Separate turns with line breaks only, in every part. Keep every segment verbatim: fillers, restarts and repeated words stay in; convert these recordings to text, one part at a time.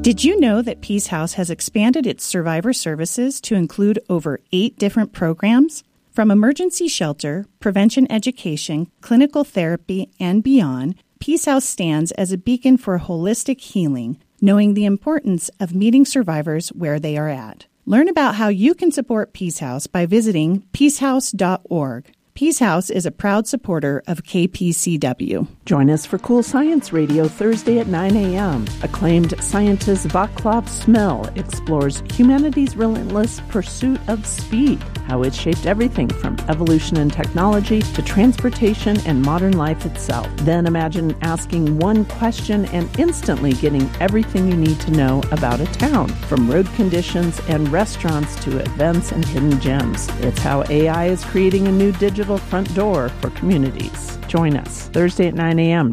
Did you know that Peace House has expanded its survivor services to include over eight different programs? From emergency shelter, prevention education, clinical therapy, and beyond, Peace House stands as a beacon for holistic healing, knowing the importance of meeting survivors where they are at. Learn about how you can support Peace House by visiting peace house dot org. Peace House is a proud supporter of K P C W.
Join us for Cool Science Radio Thursday at nine a.m. Acclaimed scientist Vaclav Smil explores humanity's relentless pursuit of speed, how it shaped everything from evolution and technology to transportation and modern life itself. Then imagine asking one question and instantly getting everything you need to know about a town, from road conditions and restaurants to events and hidden gems. It's how A I is creating a new digital front door for communities. Join us Thursday at nine a.m.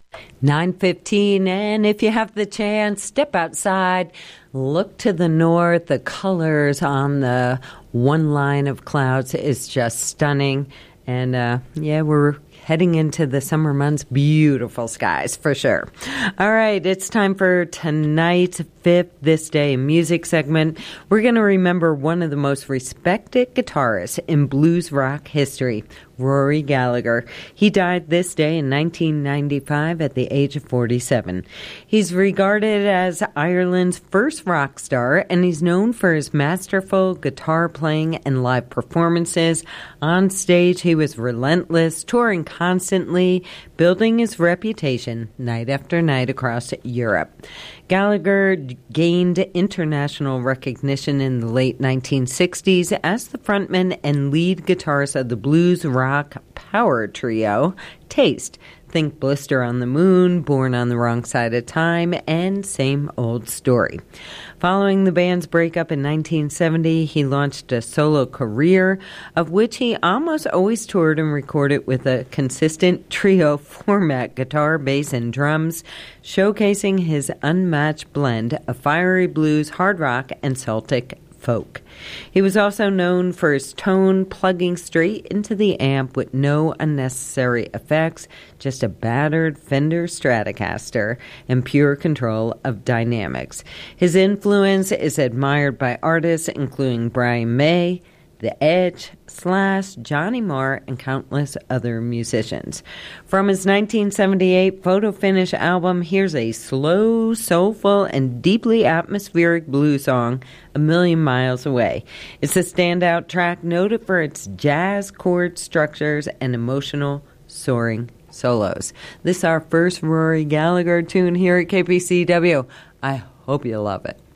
nine fifteen, and if you have the chance, step outside, look to the north. The colors on the one line of clouds is just stunning. And uh, yeah, we're heading into the summer months. Beautiful skies, for sure. All right, it's time for tonight's Fifth This Day Music segment. We're going to remember one of the most respected guitarists in blues rock history, Rory Gallagher. He died this day in nineteen ninety-five at the age of forty-seven. He's regarded as Ireland's first rock star, and he's known for his masterful guitar playing and live performances. On stage, he was relentless, touring constantly, building his reputation night after night across Europe. Gallagher gained international recognition in the late nineteen sixties as the frontman and lead guitarist of the blues rock power trio Taste. Think Blister on the Moon, Born on the Wrong Side of Time, and Same Old Story. Following the band's breakup in nineteen seventy, he launched a solo career, of which he almost always toured and recorded with a consistent trio format, guitar, bass, and drums, showcasing his unmatched blend of fiery blues, hard rock, and Celtic folk. He was also known for his tone plugging straight into the amp with no unnecessary effects, just a battered Fender Stratocaster and pure control of dynamics. His influence is admired by artists including Brian May, The Edge, Slash, Johnny Marr, and countless other musicians. From his nineteen seventy-eight Photo Finish album, here's a slow, soulful, and deeply atmospheric blues song, A Million Miles Away. It's a standout track noted for its jazz chord structures and emotional, soaring solos. This is our first Rory Gallagher tune here at K P C W. I hope you love it.